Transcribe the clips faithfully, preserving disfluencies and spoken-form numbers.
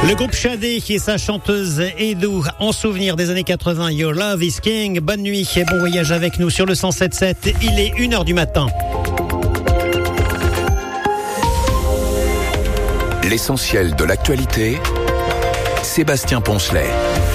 Le groupe Shadé qui est sa chanteuse Edu en souvenir des années quatre-vingts. Your Love is King. Bonne nuit et bon voyage avec nous sur le cent sept sept. Il est une heure du matin. L'essentiel de l'actualité, Sébastien Poncelet.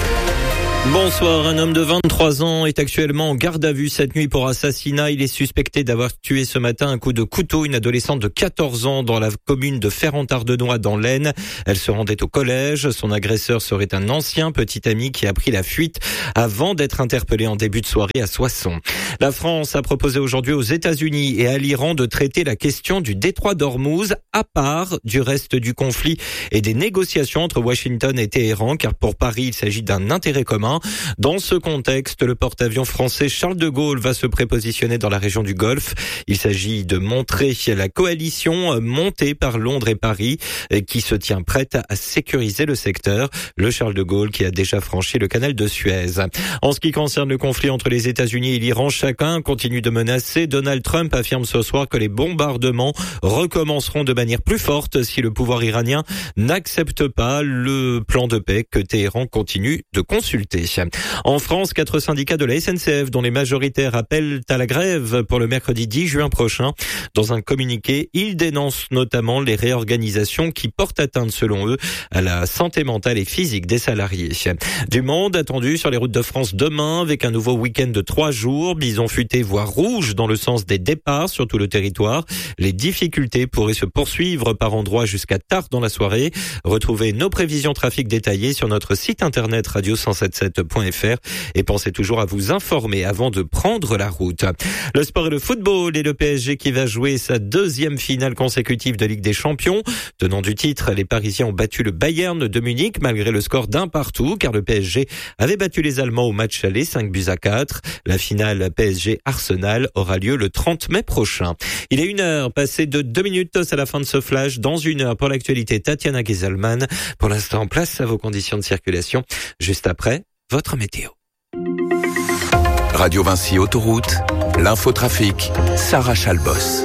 Bonsoir, un homme de vingt-trois ans est actuellement en garde à vue cette nuit pour assassinat. Il est suspecté d'avoir tué ce matin un coup de couteau une adolescente de quatorze ans dans la commune de Ferrand-Ardenois dans l'Aisne. Elle se rendait au collège. Son agresseur serait un ancien petit ami qui a pris la fuite avant d'être interpellé en début de soirée à Soissons. La France a proposé aujourd'hui aux États-Unis et à l'Iran de traiter la question du détroit d'Ormuz à part du reste du conflit et des négociations entre Washington et Téhéran, car pour Paris, il s'agit d'un intérêt commun. Dans ce contexte, le porte-avions français Charles de Gaulle va se prépositionner dans la région du Golfe. Il s'agit de montrer la coalition montée par Londres et Paris qui se tient prête à sécuriser le secteur. Le Charles de Gaulle qui a déjà franchi le canal de Suez. En ce qui concerne le conflit entre les États-Unis et l'Iran, chacun continue de menacer. Donald Trump affirme ce soir que les bombardements recommenceront de manière plus forte si le pouvoir iranien n'accepte pas le plan de paix que Téhéran continue de consulter. En France, quatre syndicats de la S N C F dont les majoritaires appellent à la grève pour le mercredi dix juin prochain. Dans un communiqué, ils dénoncent notamment les réorganisations qui portent atteinte, selon eux, à la santé mentale et physique des salariés. Du monde attendu sur les routes de France demain avec un nouveau week-end de trois jours. Bison futé, voire rouge dans le sens des départs sur tout le territoire. Les difficultés pourraient se poursuivre par endroits jusqu'à tard dans la soirée. Retrouvez nos prévisions trafic détaillées sur notre site internet radio cent soixante-sept point f r et pensez toujours à vous informer avant de prendre la route. Le sport et le football et le P S G qui va jouer sa deuxième finale consécutive de Ligue des Champions. Tenant du titre, les Parisiens ont battu le Bayern de Munich malgré le score d'un partout car le P S G avait battu les Allemands au match aller cinq buts à quatre. La finale P S G-Arsenal aura lieu le trente mai prochain. Il est une heure, passé de deux minutes à la fin de ce flash. Dans une heure pour l'actualité, Tatiana Gieselman. Pour l'instant, place à vos conditions de circulation. Juste après, votre météo. Radio Vinci Autoroute, l'infotrafic, Sarah Chalbos.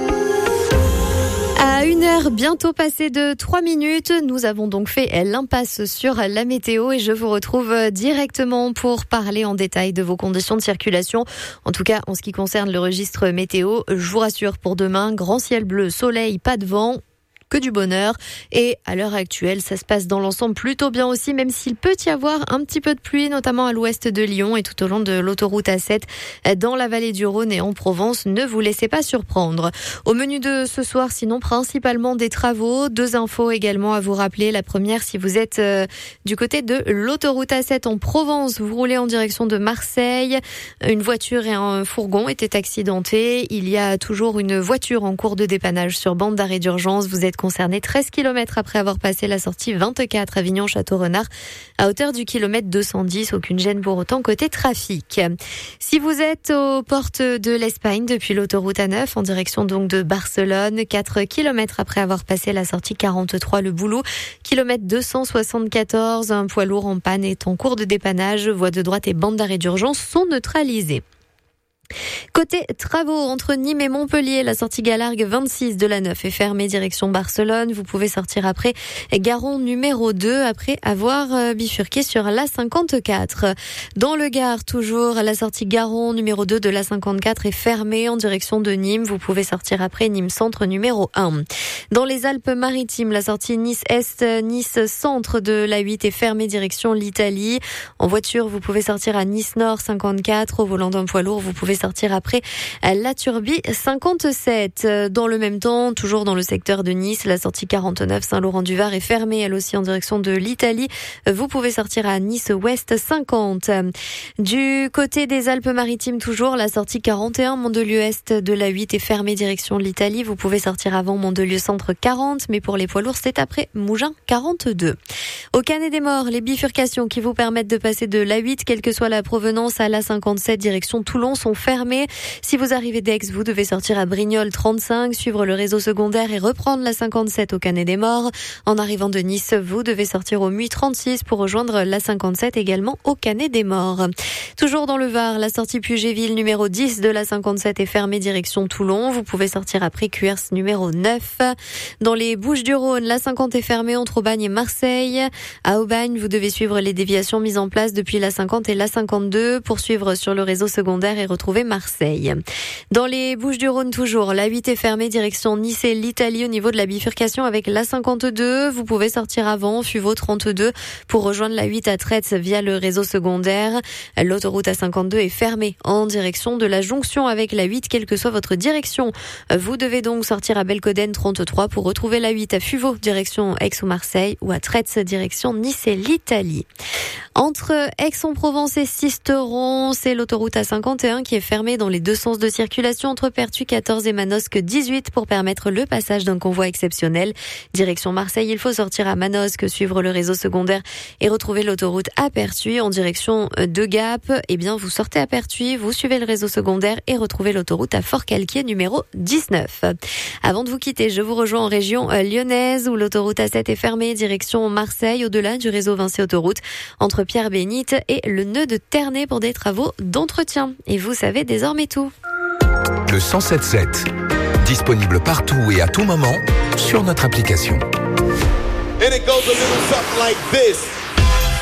À une heure bientôt passée de trois minutes, nous avons donc fait l'impasse sur la météo et je vous retrouve directement pour parler en détail de vos conditions de circulation. En tout cas, en ce qui concerne le registre météo, je vous rassure pour demain, grand ciel bleu, soleil, pas de vent. Que du bonheur. Et à l'heure actuelle, ça se passe dans l'ensemble plutôt bien aussi, même s'il peut y avoir un petit peu de pluie, notamment à l'ouest de Lyon et tout au long de l'autoroute A sept dans la vallée du Rhône et en Provence. Ne vous laissez pas surprendre. Au menu de ce soir, sinon principalement des travaux. Deux infos également à vous rappeler. La première, si vous êtes euh, du côté de l'autoroute A sept en Provence, vous roulez en direction de Marseille. Une voiture et un fourgon étaient accidentés. Il y a toujours une voiture en cours de dépannage sur bande d'arrêt d'urgence. Vous êtes concerné treize kilomètres après avoir passé la sortie vingt-quatre Avignon-Château-Renard à hauteur du kilomètre deux cent dix. Aucune gêne pour autant côté trafic. Si vous êtes aux portes de l'Espagne depuis l'autoroute A neuf en direction donc de Barcelone, quatre kilomètres après avoir passé la sortie quarante-trois Le Boulou, kilomètre deux cent soixante-quatorze, un poids lourd en panne est en cours de dépannage. Voies de droite et bande d'arrêt d'urgence sont neutralisées. Côté travaux, entre Nîmes et Montpellier, la sortie Galargue vingt-six de la neuf est fermée direction Barcelone. Vous pouvez sortir après Garon numéro deux après avoir bifurqué sur la cinquante-quatre. Dans le Gard, toujours, la sortie Garon numéro deux de la cinquante-quatre est fermée en direction de Nîmes. Vous pouvez sortir après Nîmes Centre numéro un. Dans les Alpes-Maritimes, la sortie Nice-Est, Nice-Centre de la huit est fermée direction l'Italie. En voiture, vous pouvez sortir à Nice-Nord cinquante-quatre. Au volant d'un poids lourd, vous pouvez sortir après la Turbie cinquante-sept. Dans le même temps, toujours dans le secteur de Nice, la sortie quarante-neuf Saint-Laurent-du-Var est fermée, elle aussi en direction de l'Italie. Vous pouvez sortir à Nice-Ouest cinquante. Du côté des Alpes-Maritimes, toujours, la sortie quarante et un Mandelieu-Est de la huit est fermée direction l'Italie. Vous pouvez sortir avant Mandelieu-Centre quarante, mais pour les poids lourds, c'est après Mougins quarante-deux. Au Canet des Morts, les bifurcations qui vous permettent de passer de l'A huit, quelle que soit la provenance, à l'A cinquante-sept direction Toulon sont fermées. Si vous arrivez d'Aix, vous devez sortir à Brignoles trente-cinq, suivre le réseau secondaire et reprendre la cinquante-sept au Canet des Morts. En arrivant de Nice, vous devez sortir au Muy trente-six pour rejoindre la cinquante-sept également au Canet des Morts. Toujours dans le Var, la sortie Puget-Ville numéro dix de la cinquante-sept est fermée direction Toulon. Vous pouvez sortir après Cuers numéro neuf. Dans les Bouches-du-Rhône, la cinquante est fermée entre Aubagne et Marseille. À Aubagne, vous devez suivre les déviations mises en place depuis l'A cinquante et l'A cinquante-deux pour suivre sur le réseau secondaire et retrouver Marseille. Dans les Bouches-du-Rhône toujours, l'A huit est fermée direction Nice et l'Italie au niveau de la bifurcation avec l'A cinquante-deux. Vous pouvez sortir avant, Fuveau trente-deux, pour rejoindre l'A huit à Traits via le réseau secondaire. L'autoroute A cinquante-deux est fermée en direction de la jonction avec l'A huit, quelle que soit votre direction. Vous devez donc sortir à Belcoden trente-trois pour retrouver l'A huit à Fuveau, direction Aix ou Marseille, ou à Traits, direction Nice et l'Italie. Entre Aix-en-Provence et Sisteron, c'est l'autoroute A cinquante et un qui est fermée dans les deux sens de circulation entre Pertuis quatorze et Manosque dix-huit pour permettre le passage d'un convoi exceptionnel. Direction Marseille, il faut sortir à Manosque, suivre le réseau secondaire et retrouver l'autoroute à Pertuis en direction de Gap. Eh bien, vous sortez à Pertuis, vous suivez le réseau secondaire et retrouvez l'autoroute à Fort-Calquier numéro dix-neuf. Avant de vous quitter, je vous rejoins en région lyonnaise où l'autoroute A sept est fermée direction Marseille au-delà du réseau Vinci Autoroute entre Pierre-Bénite et le nœud de Ternay pour des travaux d'entretien. Et vous savez désormais tout. Le cent sept sept, disponible partout et à tout moment sur notre application. And it goes a little something like this.